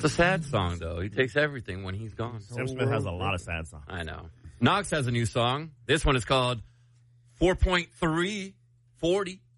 It's a sad song, though. He takes everything when he's gone. Sam Smith has a lot of sad songs. I know. Knox has a new song. This one is called 4.340.